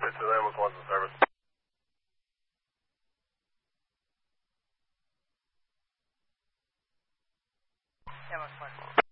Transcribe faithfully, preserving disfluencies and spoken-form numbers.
This is ambulance one's in service. Ambulance one.